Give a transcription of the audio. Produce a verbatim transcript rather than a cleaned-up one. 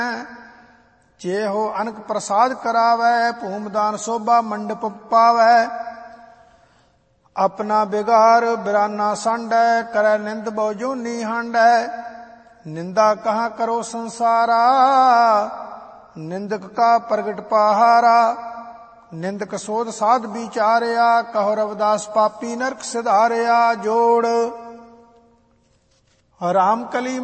जेहो अनक प्रसाद करावै, भूमदान शोभा मंडप पावै। अपना बिगार बिराना सांडै, करै निंद बहु जोनी हांडै। निंदा कहाँ करो संसारा, निंदक का प्रगट पहारा। निंदक सोध साध विचारिया, कहो रविदास पापी नरक सिधारिया। जोड़ राम कली